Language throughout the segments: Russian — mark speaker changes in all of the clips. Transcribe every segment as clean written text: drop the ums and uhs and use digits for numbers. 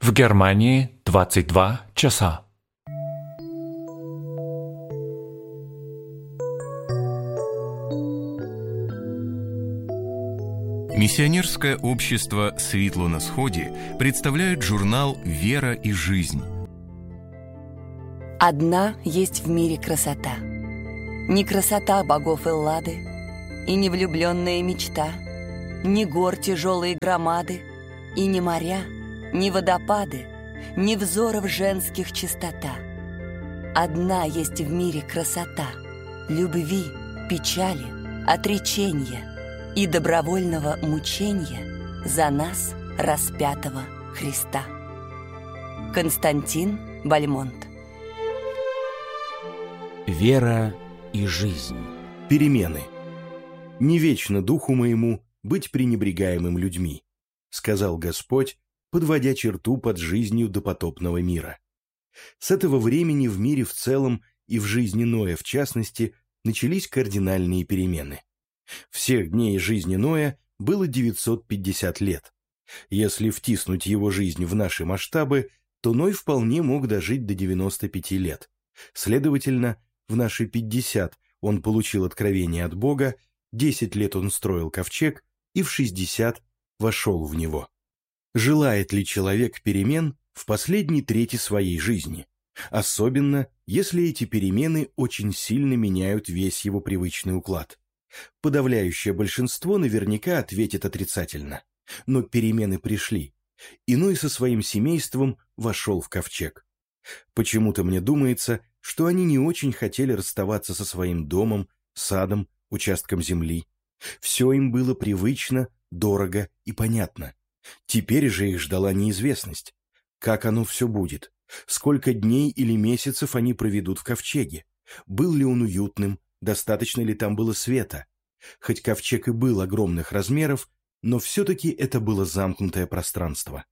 Speaker 1: В Германии 22 часа.
Speaker 2: Миссионерское общество «Светло на сходе» представляет журнал «Вера и жизнь».
Speaker 3: Одна есть в мире красота. Не красота богов Эллады, и не влюбленная мечта, не гор тяжелые громады, и не моря, не водопады, не взоров женских чистота. Одна есть в мире красота любви, печали, отречения и добровольного мучения за нас, распятого Христа. Константин Бальмонт.
Speaker 4: Вера и жизнь.
Speaker 5: Перемены. «Не вечно духу моему быть пренебрегаемым людьми», сказал Господь, подводя черту под жизнью допотопного мира. С этого времени в мире в целом и в жизни Ноя в частности начались кардинальные перемены. Всех дней жизни Ноя было 950 лет. Если втиснуть его жизнь в наши масштабы, то Ной вполне мог дожить до 95 лет. Следовательно, в наши 50 он получил откровение от Бога, 10 лет он строил ковчег и в 60 вошел в него. Желает ли человек перемен в последней трети своей жизни? Особенно, если эти перемены очень сильно меняют весь его привычный уклад. Подавляющее большинство наверняка ответит отрицательно. Но перемены пришли. И Ной со своим семейством вошел в ковчег. Почему-то мне думается, что они не очень хотели расставаться со своим домом, садом, участком земли. Все им было привычно, дорого и понятно. Теперь же их ждала неизвестность. Как оно все будет? Сколько дней или месяцев они проведут в ковчеге? Был ли он уютным? Достаточно ли там было света? Хоть ковчег и был огромных размеров, но все-таки это было замкнутое пространство.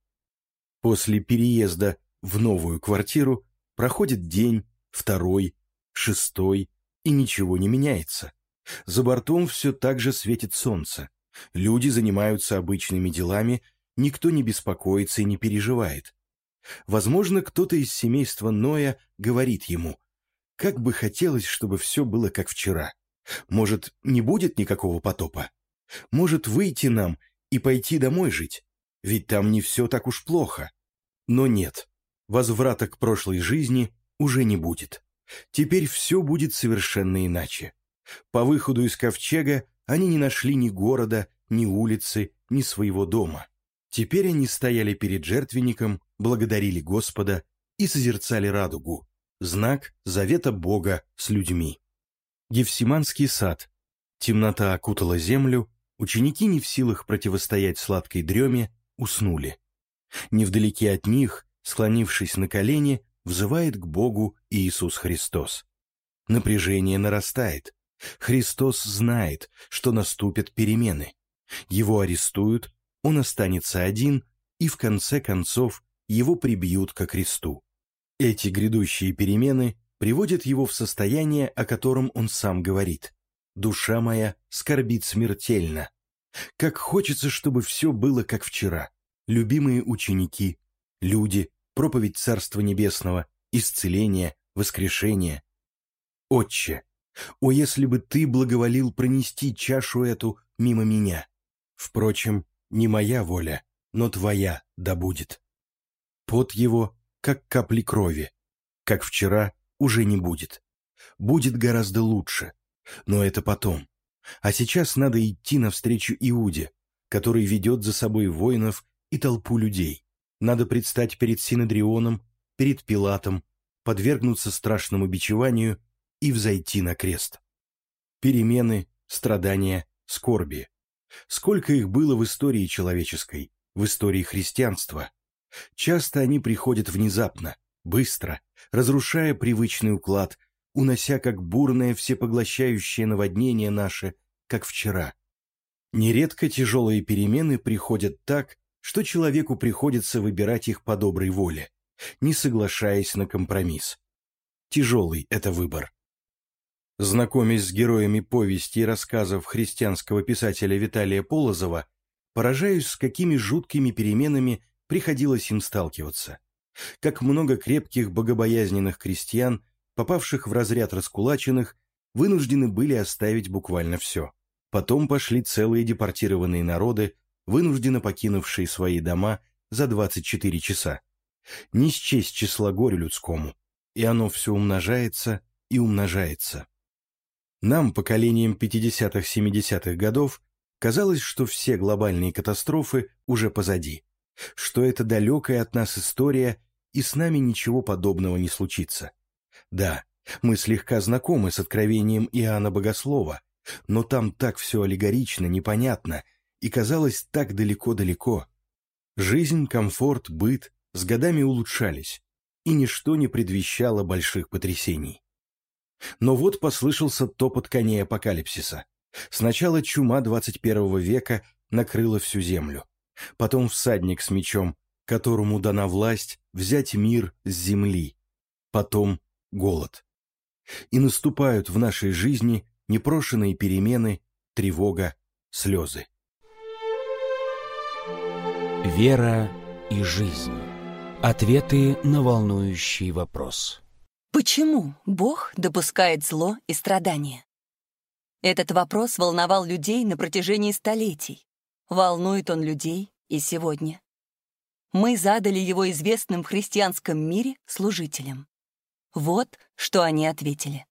Speaker 5: После переезда в новую квартиру проходит день, второй, шестой, и ничего не меняется. За бортом все так же светит солнце. Люди занимаются обычными делами, никто не беспокоится и не переживает. Возможно, кто-то из семейства Ноя говорит ему: «Как бы хотелось, чтобы все было как вчера. Может, не будет никакого потопа? Может, выйти нам и пойти домой жить? Ведь там не все так уж плохо». Но нет, возврата к прошлой жизни уже не будет. Теперь все будет совершенно иначе. По выходу из ковчега они не нашли ни города, ни улицы, ни своего дома. Теперь они стояли перед жертвенником, благодарили Господа и созерцали радугу, знак завета Бога с людьми. Гефсиманский сад. Темнота окутала землю, ученики, не в силах противостоять сладкой дреме, уснули. Невдалеке от них, склонившись на колени, взывает к Богу Иисус Христос. Напряжение нарастает. Христос знает, что наступят перемены. Его арестуют, он останется один, и в конце концов его прибьют ко кресту. Эти грядущие перемены приводят его в состояние, о котором он сам говорит: «Душа моя скорбит смертельно». Как хочется, чтобы все было как вчера. Любимые ученики, люди, проповедь Царства Небесного, исцеление, воскрешение. «Отче, о, если бы ты благоволил пронести чашу эту мимо меня! Впрочем, не моя воля, но твоя да будет». Пот его, как капли крови, как вчера, уже не будет. Будет гораздо лучше, но это потом. А сейчас надо идти навстречу Иуде, который ведет за собой воинов и толпу людей. Надо предстать перед Синедрионом, перед Пилатом, подвергнуться страшному бичеванию и взойти на крест. Перемены, страдания, скорби. Сколько их было в истории человеческой, в истории христианства. Часто они приходят внезапно, быстро, разрушая привычный уклад, унося как бурное всепоглощающее наводнение наше, как вчера. Нередко тяжелые перемены приходят так, что человеку приходится выбирать их по доброй воле, не соглашаясь на компромисс. Тяжелый это выбор. Знакомясь с героями повести и рассказов христианского писателя Виталия Полозова, поражаюсь, с какими жуткими переменами приходилось им сталкиваться. Как много крепких богобоязненных крестьян, попавших в разряд раскулаченных, вынуждены были оставить буквально все. Потом пошли целые депортированные народы, вынужденно покинувшие свои дома за 24 часа. Не счесть числа горю людскому, и оно все умножается и умножается. Нам, поколением 50-70-х годов, казалось, что все глобальные катастрофы уже позади, что это далекая от нас история, и с нами ничего подобного не случится. Да, мы слегка знакомы с откровением Иоанна Богослова, но там так все аллегорично, непонятно, и казалось так далеко-далеко. Жизнь, комфорт, быт с годами улучшались, и ничто не предвещало больших потрясений. Но вот послышался топот коней апокалипсиса. Сначала чума 21 века накрыла всю землю. Потом всадник с мечом, которому дана власть взять мир с земли. Потом голод. И наступают в нашей жизни непрошеные перемены, тревога, слезы.
Speaker 4: Вера и жизнь. Ответы на волнующий вопрос.
Speaker 3: Почему Бог допускает зло и страдания? Этот вопрос волновал людей на протяжении столетий. Волнует он людей и сегодня. Мы задали его известным в христианском мире служителям. Вот что они ответили.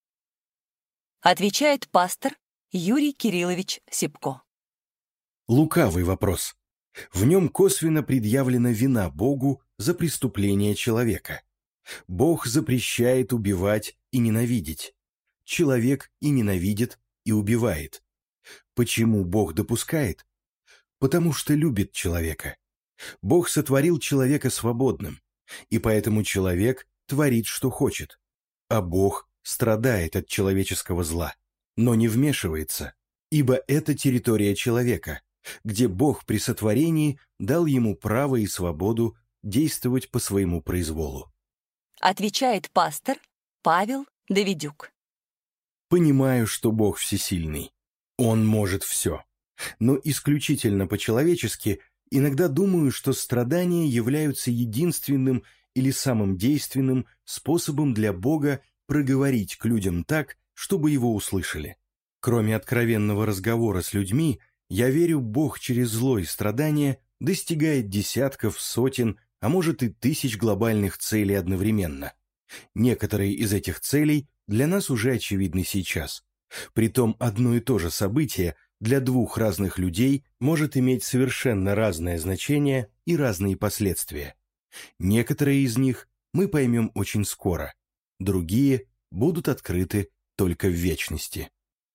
Speaker 3: Отвечает пастор Юрий Кириллович Сипко.
Speaker 5: Лукавый вопрос. В нем косвенно предъявлена вина Богу за преступление человека. Бог запрещает убивать и ненавидеть. Человек и ненавидит, и убивает. Почему Бог допускает? Потому что любит человека. Бог сотворил человека свободным, и поэтому человек творит, что хочет. А Бог страдает от человеческого зла, но не вмешивается, ибо это территория человека, где Бог при сотворении дал ему право и свободу действовать по своему произволу.
Speaker 3: Отвечает пастор Павел Давидюк.
Speaker 5: Понимаю, что Бог всесильный. Он может все. Но исключительно по-человечески иногда думаю, что страдания являются единственным или самым действенным способом для Бога проговорить к людям так, чтобы его услышали. Кроме откровенного разговора с людьми, я верю, Бог через зло и страдания достигает десятков, сотен, а может и тысяч глобальных целей одновременно. Некоторые из этих целей для нас уже очевидны сейчас. Притом одно и то же событие для двух разных людей может иметь совершенно разное значение и разные последствия. Некоторые из них мы поймем очень скоро, другие будут открыты только в вечности.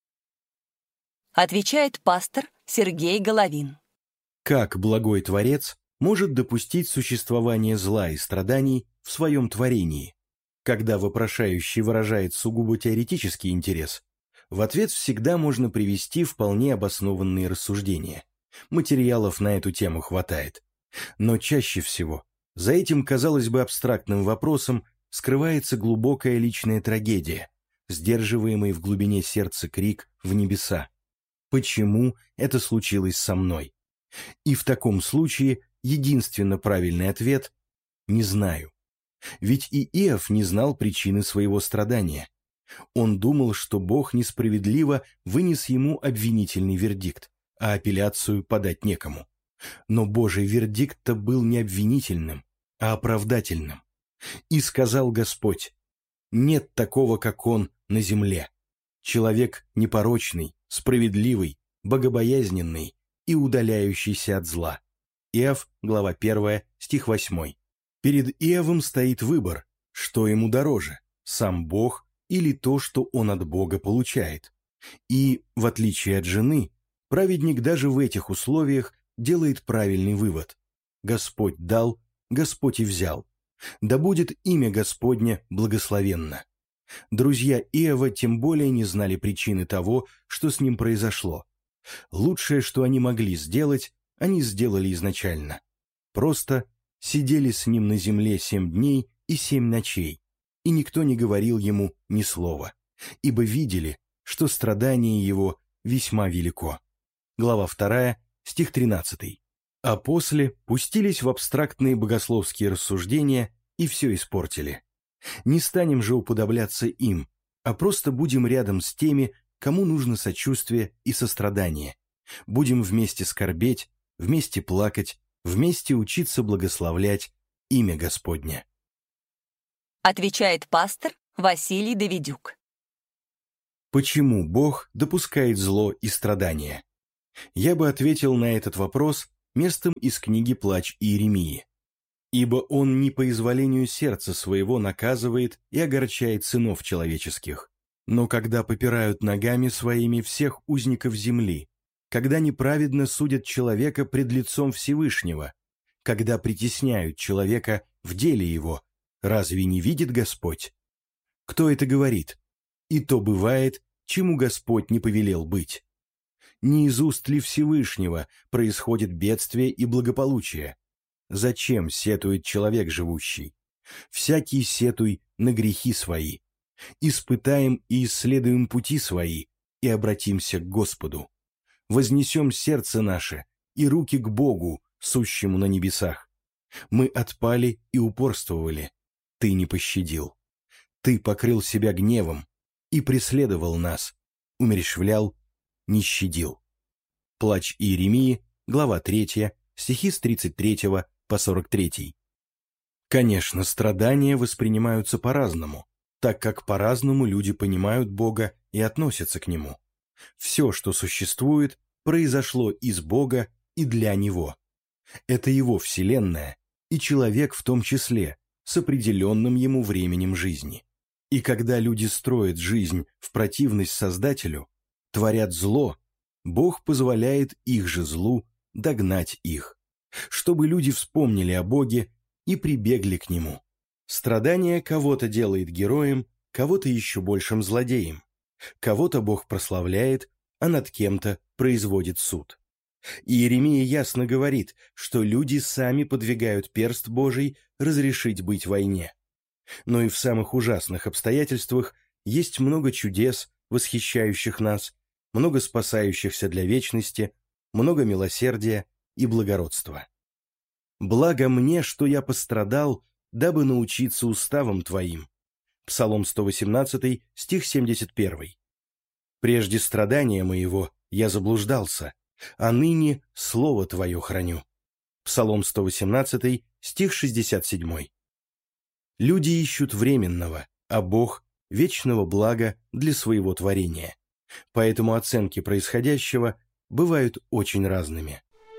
Speaker 3: Отвечает пастор Сергей Головин.
Speaker 5: Как благой Творец может допустить существование зла и страданий в своем творении? Когда вопрошающий выражает сугубо теоретический интерес, в ответ всегда можно привести вполне обоснованные рассуждения. Материалов на эту тему хватает. Но чаще всего за этим, казалось бы, абстрактным вопросом скрывается глубокая личная трагедия, сдерживаемый в глубине сердца крик в небеса. Почему это случилось со мной? И в таком случае единственно правильный ответ – не знаю. Ведь и Иов не знал причины своего страдания. Он думал, что Бог несправедливо вынес ему обвинительный вердикт, а апелляцию подать некому. Но Божий вердикт-то был не обвинительным, а оправдательным. И сказал Господь: «Нет такого, как Он на земле. Человек непорочный, справедливый, богобоязненный и удаляющийся от зла». Иов, глава 1, стих 8. Перед Иовом стоит выбор, что ему дороже, сам Бог или то, что он от Бога получает. И, в отличие от жены, праведник даже в этих условиях делает правильный вывод. Господь дал, Господь и взял. Да будет имя Господне благословенно. Друзья Иова тем более не знали причины того, что с ним произошло. Лучшее, что они могли сделать, они сделали изначально. Просто сидели с ним на земле 7 дней и 7 ночей, и никто не говорил ему ни слова, ибо видели, что страдание его весьма велико. Глава 2, стих 13. А после пустились в абстрактные богословские рассуждения и все испортили. Не станем же уподобляться им, а просто будем рядом с теми, кому нужно сочувствие и сострадание. Будем вместе скорбеть, вместе плакать, вместе учиться благословлять имя Господне.
Speaker 3: Отвечает пастор Василий Давидюк.
Speaker 5: Почему Бог допускает зло и страдания? Я бы ответил на этот вопрос местом из книги «Плач Иеремии». «Ибо Он не по изволению сердца своего наказывает и огорчает сынов человеческих, но когда попирают ногами своими всех узников земли, когда неправедно судят человека пред лицом Всевышнего, когда притесняют человека в деле его, разве не видит Господь? Кто это говорит? И то бывает, чему Господь не повелел быть. Не из уст ли Всевышнего происходит бедствие и благополучие? Зачем сетует человек живущий? Всякий сетуй на грехи свои. Испытаем и исследуем пути свои, и обратимся к Господу. Вознесем сердце наше и руки к Богу, сущему на небесах. Мы отпали и упорствовали. Ты не пощадил. Ты покрыл себя гневом и преследовал нас, умерщвлял, не щадил. Плач Иеремии, глава 3, стихи с 33 по 43. Конечно, страдания воспринимаются по-разному, так как по-разному люди понимают Бога и относятся к Нему. Все, что существует, произошло из Бога и для Него. Это Его вселенная, и человек в том числе, с определенным Ему временем жизни. И когда люди строят жизнь в противность Создателю, творят зло, Бог позволяет их же злу догнать их, чтобы люди вспомнили о Боге и прибегли к Нему. Страдание кого-то делает героем, кого-то еще большим злодеем. Кого-то Бог прославляет, а над кем-то производит суд. Иеремия ясно говорит, что люди сами подвигают перст Божий разрешить быть войне. Но и в самых ужасных обстоятельствах есть много чудес, восхищающих нас, много спасающихся для вечности, много милосердия и благородства. «Благо мне, что я пострадал, дабы научиться уставам Твоим». Псалом 118, стих 71. «Прежде страдания моего я заблуждался, а ныне Слово Твое храню». Псалом 118, стих 67. Люди ищут временного, а Бог — вечного блага для своего творения. Поэтому оценки происходящего бывают очень разными.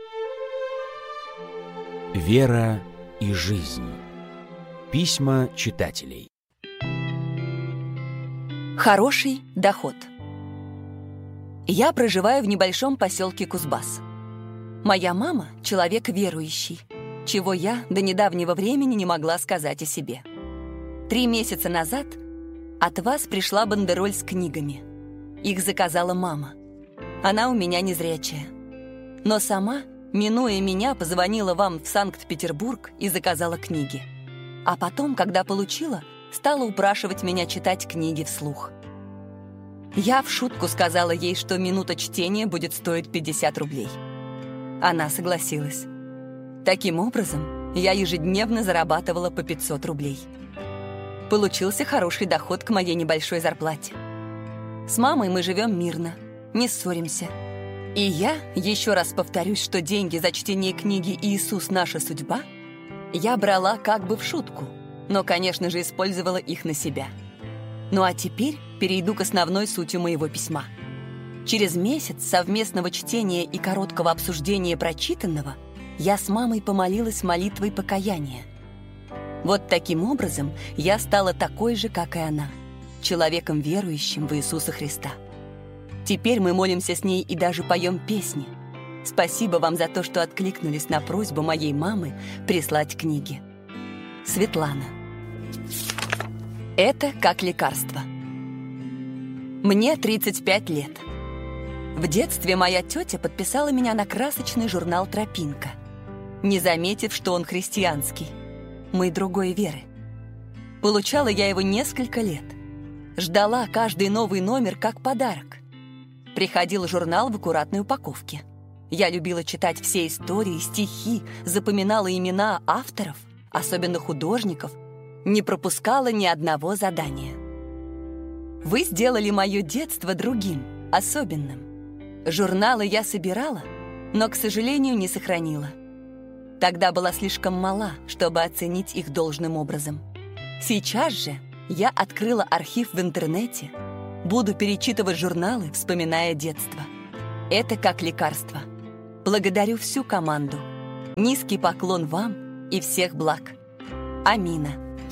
Speaker 4: Вера и жизнь. Письма читателей.
Speaker 3: Хороший доход. Я проживаю в небольшом поселке Кузбасс. Моя мама – человек верующий, чего я до недавнего времени не могла сказать о себе. 3 месяца назад от вас пришла бандероль с книгами. Их заказала мама. Она у меня незрячая. Но сама, минуя меня, позвонила вам в Санкт-Петербург и заказала книги. А потом, когда получила, стала упрашивать меня читать книги вслух. Я в шутку сказала ей, что минута чтения будет стоить 50 рублей. Она согласилась. Таким образом, я ежедневно зарабатывала по 500 рублей. Получился хороший доход к моей небольшой зарплате. С мамой мы живем мирно, не ссоримся. И я, еще раз повторюсь, что деньги за чтение книги «Иисус. Наша судьба» я брала как бы в шутку, но, конечно же, использовала их на себя. Ну а теперь перейду к основной сути моего письма. Через месяц совместного чтения и короткого обсуждения прочитанного я с мамой помолилась молитвой покаяния. Вот таким образом я стала такой же, как и она, человеком, верующим в Иисуса Христа. Теперь мы молимся с ней и даже поем песни. Спасибо вам за то, что откликнулись на просьбу моей мамы прислать книги. Светлана. Это как лекарство. Мне 35 лет. В детстве моя тетя подписала меня на красочный журнал «Тропинка», не заметив, что он христианский. Мы другой веры. Получала я его несколько лет. Ждала каждый новый номер как подарок. Приходил журнал в аккуратной упаковке. Я любила читать все истории, стихи, запоминала имена авторов, особенно художников, не пропускала ни одного задания. Вы сделали мое детство другим, особенным. Журналы я собирала, но, к сожалению, не сохранила. Тогда была слишком мала, чтобы оценить их должным образом. Сейчас же я открыла архив в интернете, буду перечитывать журналы, вспоминая детство. Это как лекарство. Благодарю всю команду. Низкий поклон вам и всех благ. Амина.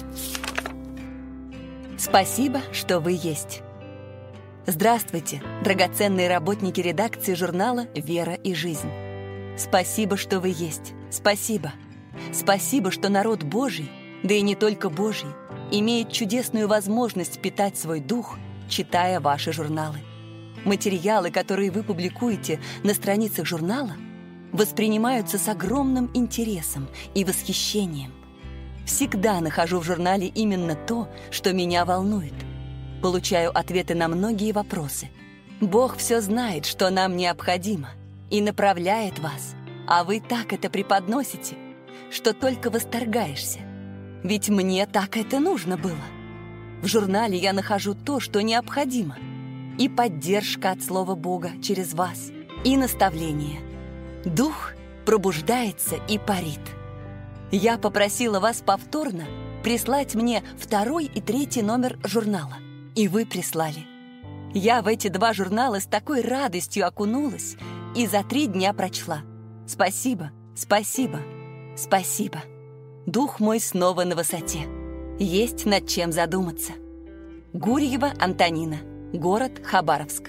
Speaker 3: Спасибо, что вы есть. Здравствуйте, драгоценные работники редакции журнала «Вера и жизнь». Спасибо, что вы есть. Спасибо. Спасибо, что народ Божий, да и не только Божий, имеет чудесную возможность питать свой дух, читая ваши журналы. Материалы, которые вы публикуете на страницах журнала, воспринимаются с огромным интересом и восхищением. Всегда нахожу в журнале именно то, что меня волнует. Получаю ответы на многие вопросы. Бог все знает, что нам необходимо, и направляет вас, а вы так это преподносите, что только восторгаешься. Ведь мне так это нужно было. В журнале я нахожу то, что необходимо. И поддержка от Слова Бога через вас, и наставление. Дух пробуждается и парит. Я попросила вас повторно прислать мне 2 и 3 номер журнала, и вы прислали. Я в эти 2 журнала с такой радостью окунулась и за 3 дня прочла. Спасибо, спасибо, спасибо. Дух мой снова на высоте. Есть над чем задуматься. Гурьева Антонина, город Хабаровск.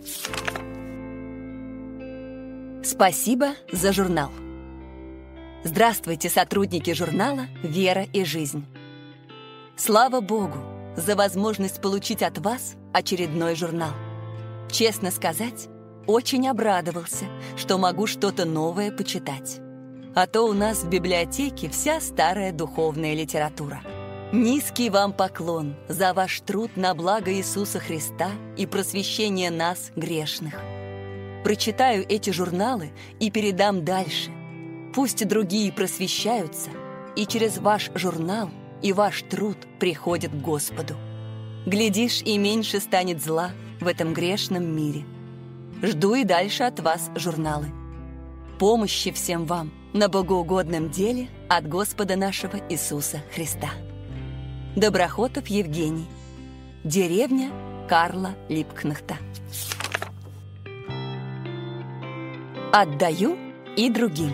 Speaker 3: Спасибо за журнал. Здравствуйте, сотрудники журнала «Вера и жизнь». Слава Богу за возможность получить от вас очередной журнал. Честно сказать, очень обрадовался, что могу что-то новое почитать. А то у нас в библиотеке вся старая духовная литература. Низкий вам поклон за ваш труд на благо Иисуса Христа и просвещение нас, грешных. Прочитаю эти журналы и передам дальше. Пусть другие просвещаются, и через ваш журнал и ваш труд приходят к Господу. Глядишь, и меньше станет зла в этом грешном мире. Жду и дальше от вас журналы. Помощи всем вам на богоугодном деле от Господа нашего Иисуса Христа. Доброхотов Евгений. Деревня Карла Липкнехта. Отдаю и другим.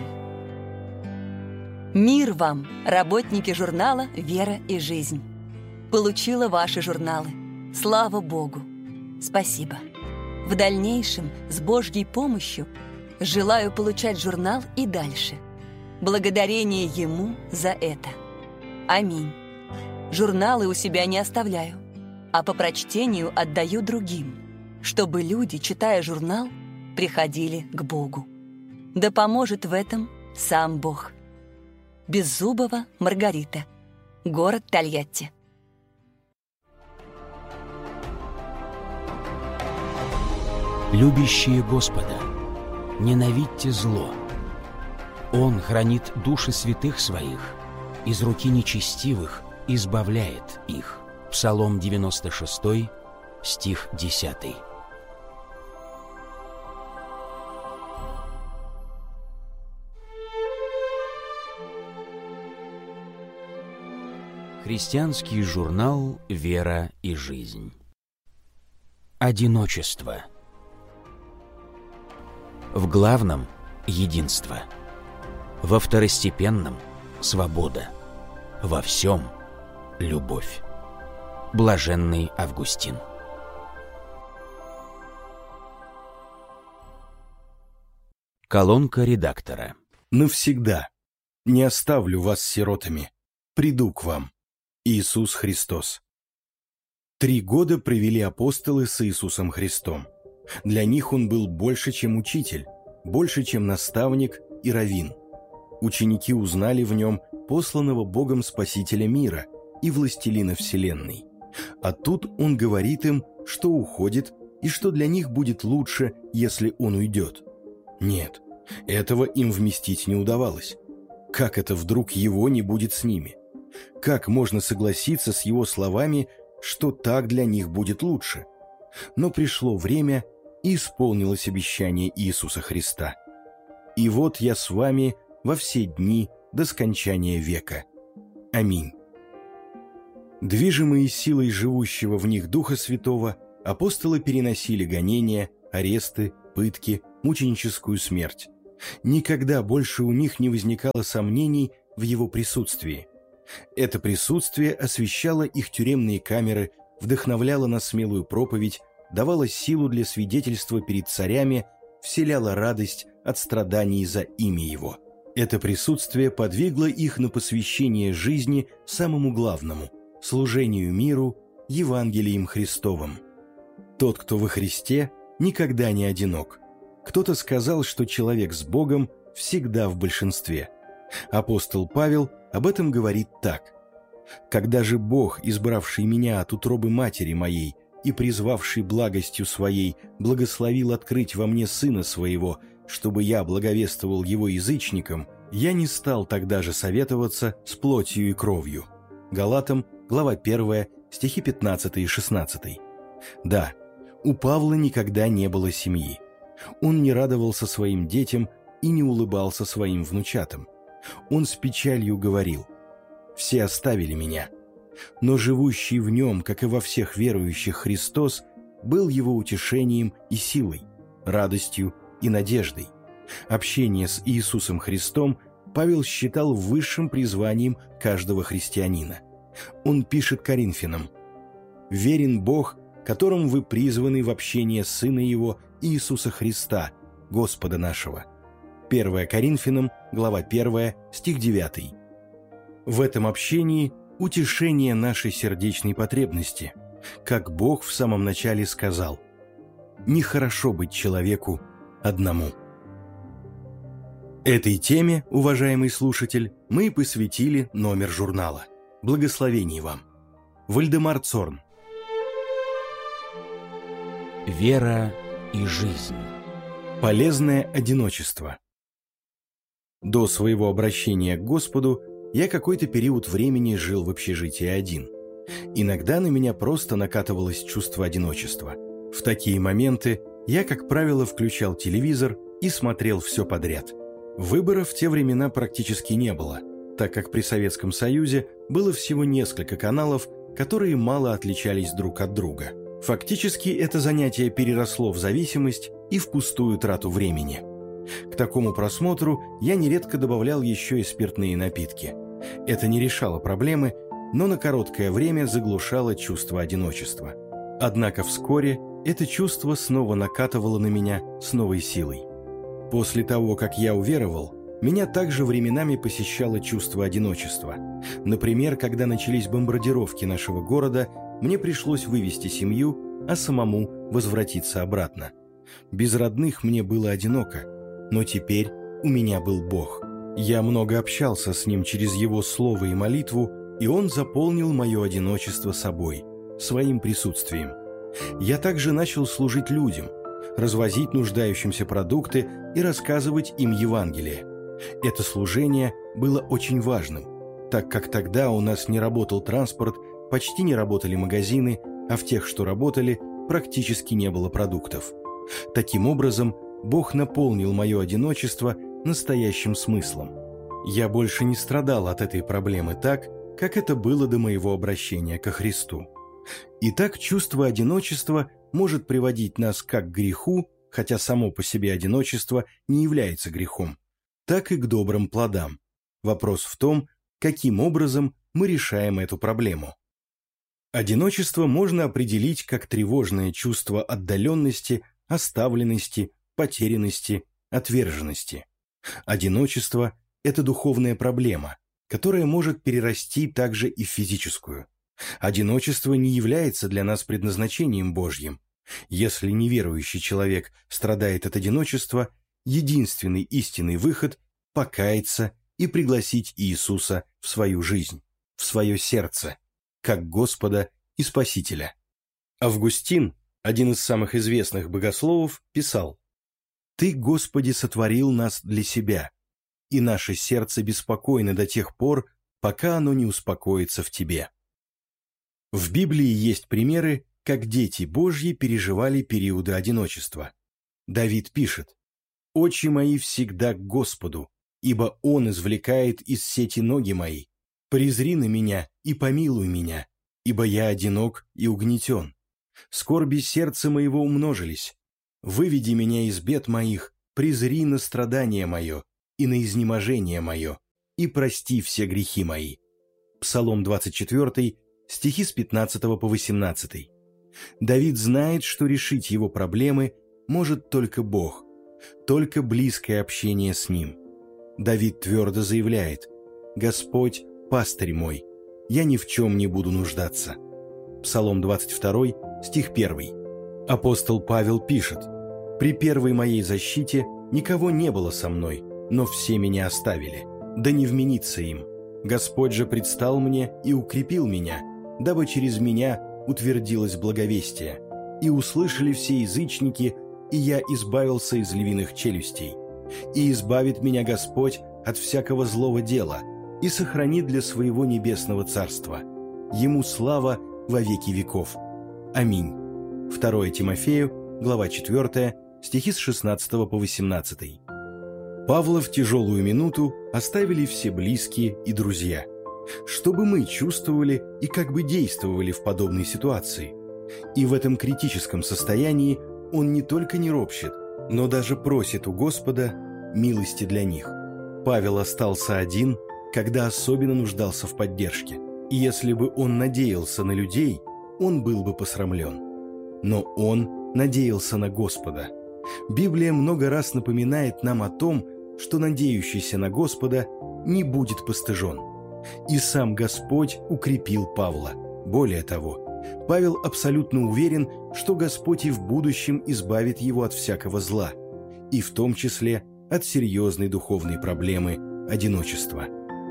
Speaker 3: Мир вам, работники журнала «Вера и жизнь». Получила ваши журналы. Слава Богу. Спасибо. В дальнейшем, с Божьей помощью, желаю получать журнал и дальше. Благодарение Ему за это. Аминь. Журналы у себя не оставляю, а по прочтению отдаю другим, чтобы люди, читая журнал, приходили к Богу. Да поможет в этом сам Бог. Беззубова Маргарита, город Тольятти.
Speaker 4: Любящие Господа, ненавидьте зло. Он хранит души святых своих, из руки нечестивых избавляет их. Псалом 96, стих 10. Христианский журнал «Вера и жизнь». Одиночество. В главном – единство. Во второстепенном – свобода. Во всем – любовь. Блаженный Августин. Колонка редактора.
Speaker 5: Навсегда. Не оставлю вас сиротами. Приду к вам. Иисус Христос. 3 года провели апостолы с Иисусом Христом. Для них Он был больше, чем учитель, больше, чем наставник и раввин. Ученики узнали в Нем посланного Богом Спасителя мира и властелина вселенной. А тут Он говорит им, что уходит и что для них будет лучше, если Он уйдет. Нет, Этого им вместить не удавалось. Как это вдруг его не будет с ними? Как можно согласиться с его словами, что так для них будет лучше? Но пришло время, и исполнилось обещание Иисуса Христа. «И вот я с вами во все дни до скончания века. Аминь». Движимые силой живущего в них Духа Святого, апостолы переносили гонения, аресты, пытки, мученическую смерть. Никогда больше у них не возникало сомнений в его присутствии. Это присутствие освещало их тюремные камеры, вдохновляло на смелую проповедь, давало силу для свидетельства перед царями, вселяло радость от страданий за имя его. Это присутствие подвигло их на посвящение жизни самому главному – служению миру, Евангелием Христовым. Тот, кто во Христе, никогда не одинок. Кто-то сказал, что человек с Богом всегда в большинстве. Апостол Павел об этом говорит так: «Когда же Бог, избравший меня от утробы матери моей и призвавший благостью своей, благословил открыть во мне Сына Своего, чтобы я благовествовал Его язычникам, я не стал тогда же советоваться с плотью и кровью». Галатам, глава 1, стихи 15 и 16. Да, у Павла никогда не было семьи. Он не радовался своим детям и не улыбался своим внучатам. Он с печалью говорил: «Все оставили меня». Но живущий в нем, как и во всех верующих, Христос был его утешением и силой, радостью и надеждой. Общение с Иисусом Христом Павел считал высшим призванием каждого христианина. Он пишет Коринфянам: «Верен Бог, которым вы призваны в общение Сына Его Иисуса Христа, Господа нашего». 1 Коринфянам, глава 1, стих 9. В этом общении утешение нашей сердечной потребности, как Бог в самом начале сказал: «Нехорошо быть человеку одному». Этой теме, уважаемый слушатель, мы посвятили номер журнала. Благословений вам. Вальдемар Цорн.
Speaker 4: Вера и жизнь.
Speaker 5: Полезное одиночество. До своего обращения к Господу я какой-то период времени жил в общежитии один. Иногда на меня просто накатывалось чувство одиночества. В такие моменты я, как правило, включал телевизор и смотрел все подряд. Выбора в те времена практически не было, так как при Советском Союзе было всего несколько каналов, которые мало отличались друг от друга. Фактически это занятие переросло в зависимость и в пустую трату времени. К такому просмотру я нередко добавлял еще и спиртные напитки. Это не решало проблемы, но на короткое время заглушало чувство одиночества. Однако вскоре это чувство снова накатывало на меня с новой силой. После того, как я уверовал, меня также временами посещало чувство одиночества. Например, когда начались бомбардировки нашего города, мне пришлось вывести семью, а самому возвратиться обратно. Без родных мне было одиноко, но теперь у меня был Бог. Я много общался с Ним через Его Слово и молитву, и Он заполнил мое одиночество собой, своим присутствием. Я также начал служить людям, развозить нуждающимся продукты и рассказывать им Евангелие. Это служение было очень важным, так как тогда у нас не работал транспорт, почти не работали магазины, а в тех, что работали, практически не было продуктов. Таким образом, Бог наполнил мое одиночество настоящим смыслом. Я больше не страдал от этой проблемы так, как это было до моего обращения ко Христу. Итак, чувство одиночества может приводить нас как к греху, хотя само по себе одиночество не является грехом, так и к добрым плодам. Вопрос в том, каким образом мы решаем эту проблему. Одиночество можно определить как тревожное чувство отдаленности, оставленности, потерянности, отверженности. Одиночество – это духовная проблема, которая может перерасти также и в физическую. Одиночество не является для нас предназначением Божьим. Если неверующий человек страдает от одиночества, единственный истинный выход – покаяться и пригласить Иисуса в свою жизнь, в свое сердце, как Господа и Спасителя. Августин, один из самых известных богословов, писал: Ты, Господи, сотворил нас для себя, и наше сердце беспокойно до тех пор, пока оно не успокоится в Тебе. В Библии есть примеры, как дети Божьи переживали периоды одиночества. Давид пишет: «Очи мои всегда к Господу, ибо Он извлекает из сети ноги мои. Презри на меня и помилуй меня, ибо я одинок и угнетен. Скорби сердца моего умножились. Выведи меня из бед моих, презри на страдание мое и на изнеможение мое, и прости все грехи мои». Псалом 24, стихи с 15 по 18. Давид знает, что решить его проблемы может только Бог, только близкое общение с Ним. Давид твердо заявляет: «Господь – пастырь мой, я ни в чем не буду нуждаться». Псалом 22, стих 1. Апостол Павел пишет: «При первой моей защите никого не было со мной, но все меня оставили, да не вменится им. Господь же предстал мне и укрепил меня, дабы через меня утвердилось благовестие, и услышали все язычники, и я избавился из львиных челюстей. И избавит меня Господь от всякого злого дела, и сохранит для своего небесного царства. Ему слава во веки веков. Аминь». 2 Тимофею, глава 4, стихи с 16 по 18. Павла в тяжелую минуту оставили все близкие и друзья. Что бы мы чувствовали и как бы действовали в подобной ситуации? И в этом критическом состоянии он не только не ропщет, но даже просит у Господа милости для них. Павел остался один, когда особенно нуждался в поддержке. И если бы он надеялся на людей, он был бы посрамлен. Но он надеялся на Господа. Библия много раз напоминает нам о том, что надеющийся на Господа не будет постыжен. И сам Господь укрепил Павла. Более того, Павел абсолютно уверен, что Господь и в будущем избавит его от всякого зла, и в том числе от серьезной духовной проблемы одиночества.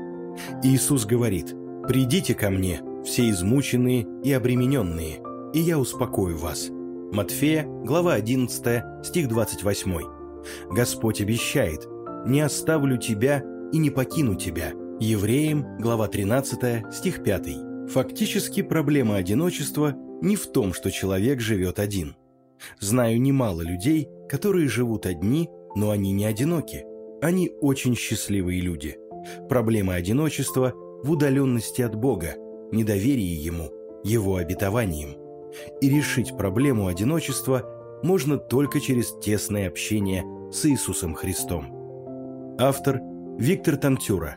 Speaker 5: Иисус говорит: «Придите ко мне, все измученные и обремененные, и я успокою вас». Матфея, глава 11, стих 28. Господь обещает: «Не оставлю тебя и не покину тебя». Евреям, глава 13, стих 5. Фактически проблема одиночества не в том, что человек живет один. Знаю немало людей, которые живут одни, но они не одиноки. Они очень счастливые люди. Проблема одиночества в удаленности от Бога, недоверии Ему, Его обетованиям. И решить проблему одиночества можно только через тесное общение с Иисусом Христом. Автор Виктор Танцюра.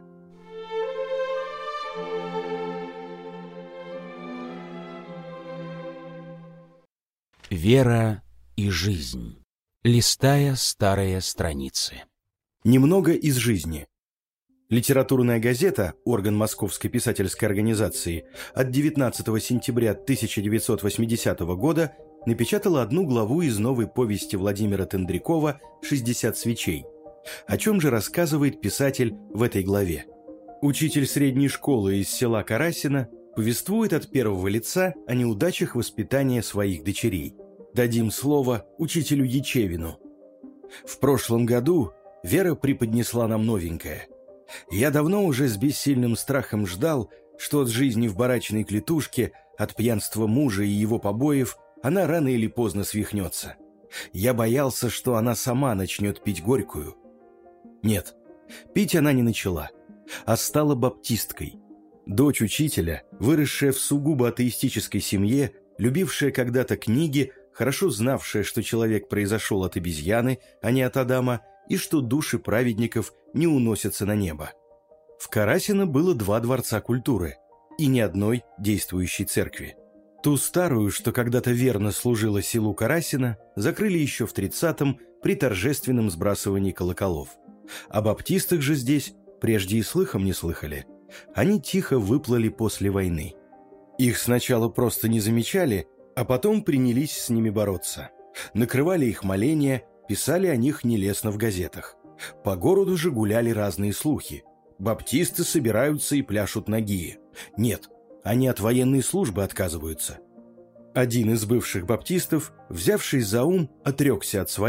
Speaker 4: Вера и жизнь. Листая старые страницы.
Speaker 5: Немного из жизни. Литературная газета, орган Московской писательской организации, от 19 сентября 1980 года напечатала одну главу из новой повести Владимира Тендрякова «60 свечей». О чем же рассказывает писатель в этой главе? Учитель средней школы из села Карасино повествует от первого лица о неудачах воспитания своих дочерей. Дадим слово учителю Ячевину. В прошлом году Вера преподнесла нам новенькое. Я давно уже с бессильным страхом ждал, что от жизни в барачной клетушке, от пьянства мужа и его побоев она рано или поздно свихнется. Я боялся, что она сама начнет пить горькую. Нет, пить она не начала, а стала баптисткой. Дочь учителя, выросшая в сугубо атеистической семье, любившая когда-то книги, хорошо знавшая, что человек произошел от обезьяны, а не от Адама, и что души праведников не уносятся на небо. В Карасино было 2 дворца культуры и ни одной действующей церкви. Ту старую, что когда-то верно служила селу Карасино, закрыли еще в 30-м при торжественном сбрасывании колоколов. О баптистах же здесь прежде и слыхом не слыхали. Они тихо выплыли после войны. Их сначала просто не замечали, а потом принялись с ними бороться. Накрывали их моления, писали о них нелестно в газетах. По городу же гуляли разные слухи. Баптисты собираются и пляшут нагие. Нет, они от военной службы отказываются. Один из бывших баптистов, взявшись за ум, отрекся от своих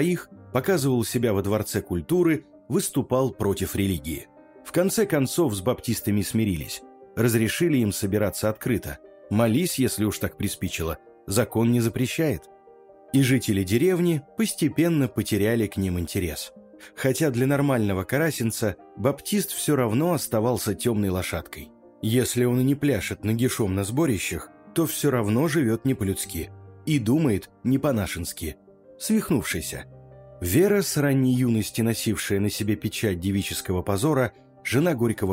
Speaker 5: показывал себя во Дворце культуры, выступал против религии. В конце концов с баптистами смирились, разрешили им собираться открыто. Молись, если уж так приспичило, закон не запрещает. И жители деревни постепенно потеряли к ним интерес. Хотя для нормального карасинца баптист все равно оставался темной лошадкой. Если он и не пляшет нагишом на сборищах, то все равно живет не по-людски и думает не по-нашенски, свихнувшийся. Вера, с ранней юности носившая на себе печать девического позора, жена горького